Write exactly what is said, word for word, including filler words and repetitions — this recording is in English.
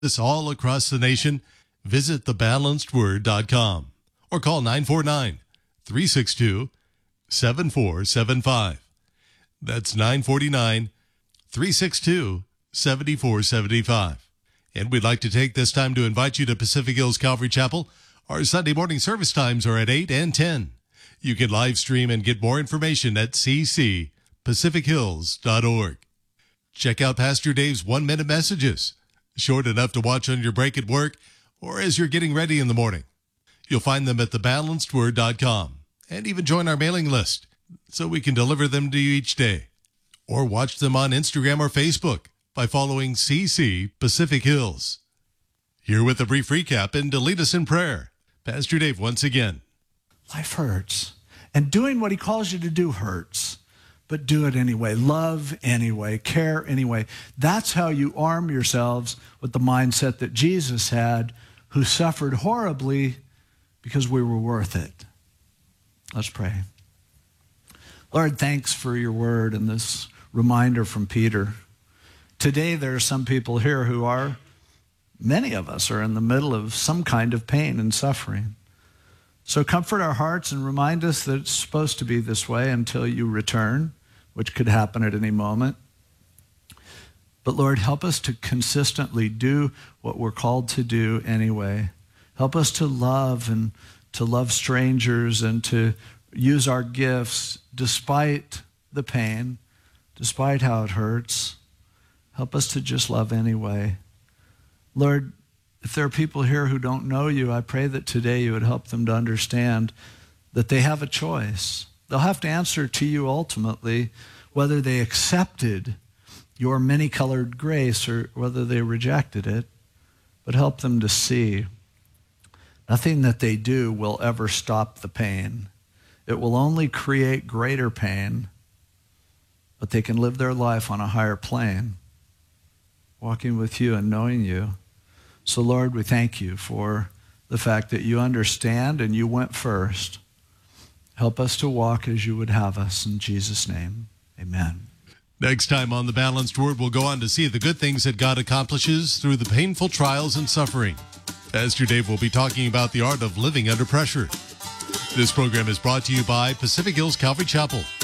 This all across the nation. Visit the balanced word dot com or call nine four nine, three six two, seven four seven five. That's nine four nine, three six two, seven four seven five. And we'd like to take this time to invite you to Pacific Hills Calvary Chapel. Our Sunday morning service times are at eight and ten. You can live stream and get more information at c c pacific hills dot org. Check out Pastor Dave's one-minute messages, short enough to watch on your break at work or as you're getting ready in the morning. You'll find them at the balanced word dot com, and even join our mailing list so we can deliver them to you each day. Or watch them on Instagram or Facebook by following C C Pacific Hills. Here with a brief recap and to lead us in prayer, Pastor Dave once again. Life hurts, and doing what he calls you to do hurts. But do it anyway. Love anyway. Care anyway. That's how you arm yourselves with the mindset that Jesus had, who suffered horribly because we were worth it. Let's pray. Lord, thanks for your word and this reminder from Peter. Today there are some people here who are, many of us are in the middle of some kind of pain and suffering. So comfort our hearts and remind us that it's supposed to be this way until you return, which could happen at any moment. But Lord, help us to consistently do what we're called to do anyway. Help us to love and to love strangers and to use our gifts despite the pain, despite how it hurts. Help us to just love anyway. Lord, if there are people here who don't know you, I pray that today you would help them to understand that they have a choice. They'll have to answer to you ultimately whether they accepted your many-colored grace or whether they rejected it, but help them to see nothing that they do will ever stop the pain. It will only create greater pain, but they can live their life on a higher plane, walking with you and knowing you. So, Lord, we thank you for the fact that you understand and you went first. Help us to walk as you would have us. In Jesus' name, amen. Next time on The Balanced Word, we'll go on to see the good things that God accomplishes through the painful trials and suffering. Pastor Dave will be talking about the art of living under pressure. This program is brought to you by Pacific Hills Calvary Chapel.